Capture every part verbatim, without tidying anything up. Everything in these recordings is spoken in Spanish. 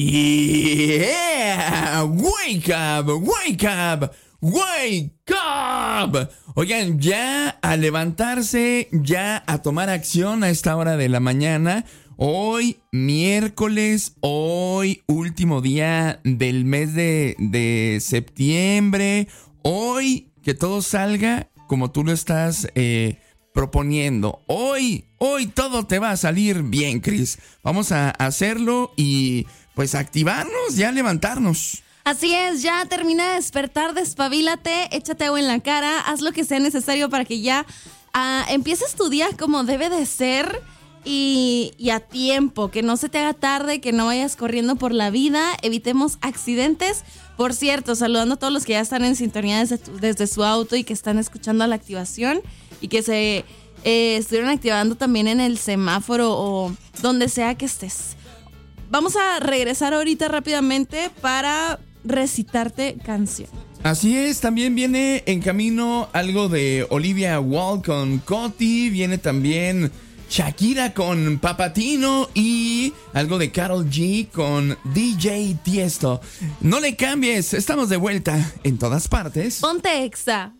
Yeah, wake up, wake up, wake up. Oigan, ya a levantarse, ya a tomar acción a esta hora de la mañana. Hoy miércoles, hoy último día del mes de, de septiembre. Hoy que todo salga como tú lo estás eh, proponiendo. Hoy, hoy todo te va a salir bien, Cris. Vamos a hacerlo y pues activarnos, ya levantarnos. Así es, ya termina de despertar, despabilate, échate agua en la cara, haz lo que sea necesario para que ya uh, empieces tu día como debe de ser y, y a tiempo, que no se te haga tarde, que no vayas corriendo por la vida, evitemos accidentes. Por cierto, saludando a todos los que ya están en sintonía desde, tu, desde su auto y que están escuchando la activación y que se eh, estuvieron activando también en el semáforo o donde sea que estés. Vamos a regresar ahorita rápidamente para recitarte canción. Así es, también viene en camino algo de Olivia Wilde con Coti, viene también Shakira con Papatino y algo de Karol G con D J Tiesto. No le cambies, estamos de vuelta en todas partes. Ponte Exa.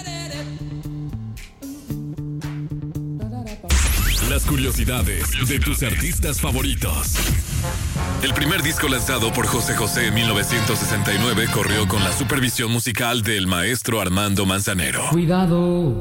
Las curiosidades de tus artistas favoritos. El primer disco lanzado por José José en mil novecientos sesenta y nueve corrió con la supervisión musical del maestro Armando Manzanero. Cuidado,